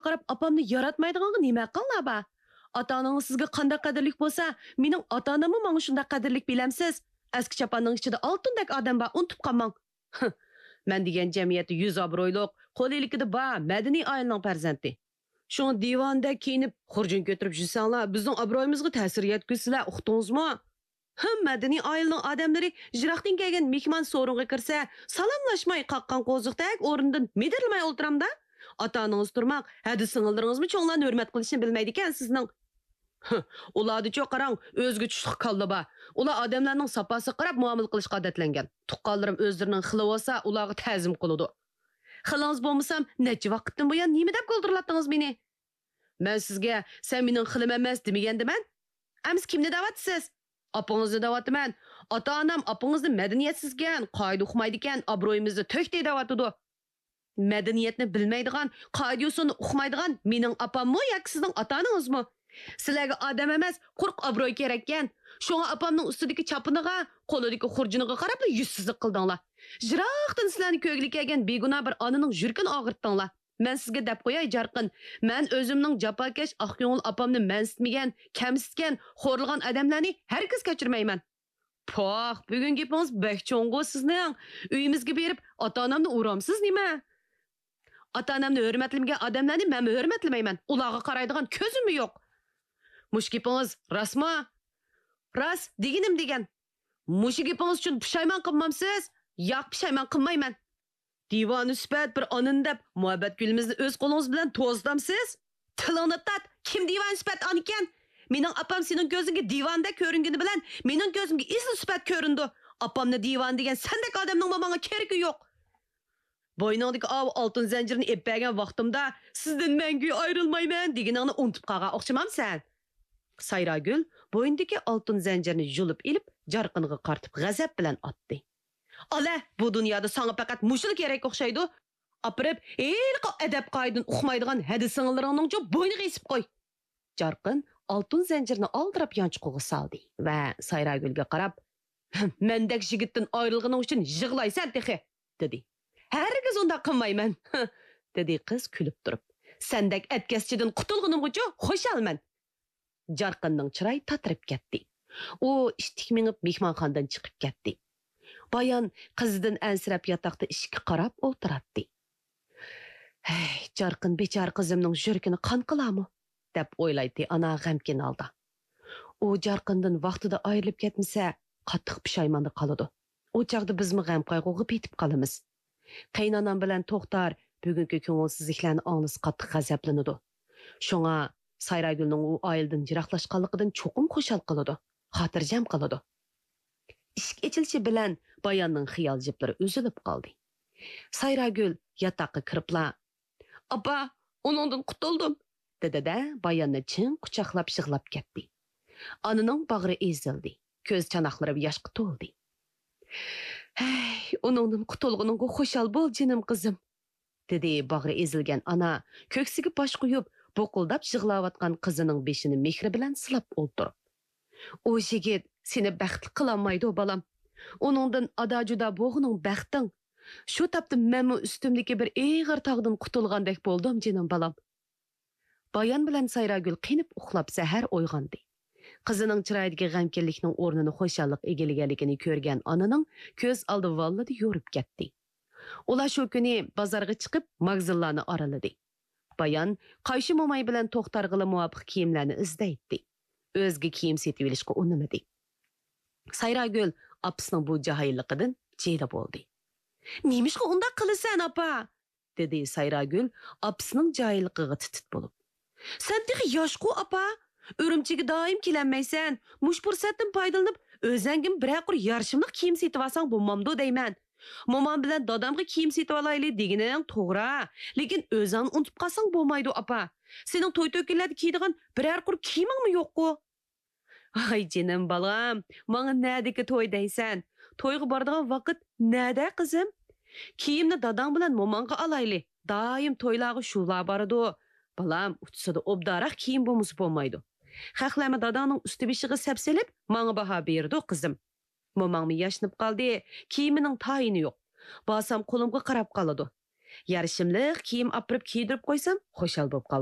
qarab opamni yaratmaydiganga nima qilna ba? Ota-onangiz sizga qanday qadrlik bo'lsa, mening ota-onamni menga shunday qadrlik bilamsiz. Eski chapanning ichida oltindek odam bor, unutib qolmang. Men degan jamiyatda 100 obro'yliq, qo'lilikida bor, madaniy oilaning farzandi. Şunu divanda kiyinib, xurjun götürüp jussanglar, bizning obro'yimizga ta'sir yetkazsizlar, uqdingizmi? Madaniy oilaning odamlari jiroqdan kelgan mehmon so'ringa kirsa, salomlashmay qaqqan qo'ziqdek o'rindan midirlamay o'ltiramda. Ota-onangiz turmaq, hadi singildiringizmi cho'nglarni hurmat qilishni bilmaydi ekan sizning. Ularni cho qarang, o'zga tushliq qoldi ba. Ular odamlarning safosiga qarab muomala qilishga odatlangan. Tuqqanlarim o'zlarining xili bo'lsa, ularga ta'zim qiladi. Xilingiz bo'lmasam, necha vaqtdan buyon nima deb qo'ldirlatdingiz meni? Men sizga sen mening xilim emas demagandiman. Amiz kimni da'vatsiz? Apangizni da'vatman. Ota-onam apangizni madaniyatsizgan, qoida o'qimaydi ekan, obro'yimizni to'kday da'vatidi. Madaniyatni bilmaydigan, qoida usulni o'qimaydigan mening opammi yoki sizning ota-onangizmi? Sizlarga odam emas, quruq obro'y kerak ekan. Shunga opamning ustidagi chapiniga, qo'lidagi xurjuniga qarab yuzsizlik qildinglar. Jiroqdan sizlarni ko'gli kelgan begunoh bir onaning yurkini og'irtdinglar. Men sizga deb qo'yay jarqin. Men o'zimning jafokash oq ko'ngil opamni mansitmagan, kamsitgan, xo'rlagan odamlarni hargiz kechirmayman. Poh, bugun gapingiz bek cho'ng'u sizning. Uyimizga berib ota-onamni uramsiz nima? Ota-onamni hurmatlamagan odamlarni men hurmatlamayman. Ularga qaraydigan ko'zim yo'q. Mush gapingiz rasmi? Ras deganim degan. Mush gapingiz uchun pushaymon qilmamsiz? Yo'q, pushaymon qilmayman. Divani sifat bir onin deb muhabbat gulimizni o'z qo'lingiz bilan to'zdamsiz? Tilingni tat, kim divan sifat on ekan? Mening opam sening ko'zingga divanda ko'ringani bilan mening ko'zimga isli sifat ko'rindi. Opamni divan degan sendek odamning menga keragi yo'q. Bo'yningdagi oltin zanjirni eppagan vaqtimda sizdan mangu ayrilmayman deganingni unutib qolgan o'xshamamsan. Sayragul bo'yindagi oltin zanjirni yulib ilib, jarqiniga qartib g'azab bilan otdi. Ala, bu dunyoda sana faqat mushul kerak o'xshaydi. Apirib, elqi adab qoidadan uqmaydigan hadisinglaringning bo'yniga esib qo'y. Jarqin oltin zanjirni oldirib yonchiqqa soldi va Sayragulga qarab, "Mendek yigitdan ayrilganing uchun yig'laysan texi", dedi. "Hargiz unda qilmayman", dedi qiz kulib turib. "Sendek atkaschidan qutulganim uchun xo'shalman." Jarqinning chiroyi tatirib ketdi. U ishtik minib mehmonxonadan chiqib ketdi. Bayan qizidan ansirab yotoqda ishga qarab o'tiratdi. "Hey, Jarqin bechora qizimning yurkini qon qilami?" deb o'ylaydi ana g'amkin holda. U Jarqindan vaqtida ayrilib ketmasa, qattiq pushaymonda qoladi. U chaqda bizmi g'am qayg'uga petib qolamiz. Qaynonam bilan To'xtar bugungi ko'ngilsizliklarni anglis qattiq g'azablanadi. Shunga Sayragulning u oildan jiroqlashganligidan cho'qim xushal qiladi, xotirjam qiladi. Ishq echilishi bilan Bayanning xiyol jiplari uzilib qoldi. Sayragul yotoqqa kiribla, "Apa, uningdan qutuldim", dedi-da Bayanni chin quchoqlab yig'lab ketdi. Onining bag'ri ezildi, ko'z chanoqlari yoshga to'ldi. "Hey, uningdan qutulganingga xushal bo'l, jinim qizim", dedi bag'ri ezilgan ona, ko'ksiga bosh qo'yib, bo'qildab yig'layotgan qizining beshini mehri bilan silab o'ltirib. "O yigit seni baxtli qilolmaydi, balam. Uningdan ada-juda bo'g'ning baxting. Shu tapda menmi ustimdagi bir eg'ir tog'dan qutulgandek bo'ldim, jinim balam." Bayan bilan Sayragul qinib uxlab sahar uyg'ondi. Qizining chiroyidagi g'amkinlikning o'rnini xo'shallik egallaganligini ko'rgan onaning ko'z oldi vallada yo'rib ketdi. Ular shu kuni bozorga chiqib magzillarni oraladi. Bayan qayshi mo'may bilan To'xtarg'ili muvofiq kiyimlarni izlaydi. O'zga kiyim setib olishga unamadi. Sayragul apasining bu jahilligidan jela bo'ldi. "Nemishqa unda qilasan, apa?" dedi Sayragul apasining jahilligiga titit bo'lib. "Sen texi yoshku, apa. Urumchiga doim kelanmaysan. Mush fursatdan foydalanib, o'zingim biraqur yarshimliq kiyim setib olsang bo'lmamdi deyman. Momam bilan dadamga kiyim setib olayli deganing to'g'ri, lekin o'zing unutib qolsang bo'lmaydi, apa. Sening to'y to'kinlarda kiydigan biraqur kiyimingmi yo'q-ku?" "Ay jinim balam, menga nadiki to'y deysan? To'yga boradigan vaqt nada qizim? Kiyimni dadang bilan momanga olayli. Doim to'ylarga shular boradi. Balam, utsida obdaroq kiyim bo'lmasa bo'lmaydi. Xaqlama dadangning usti beshiga sapsilib, menga baho berdi qizim. Momangmi yashnib qoldi, kiyimining tayini yo'q. Basam qo'limga qarab qoladi. Yarışımlıq kiyim apırıp kiydirip koysam, xoşal bo'lib qoladi.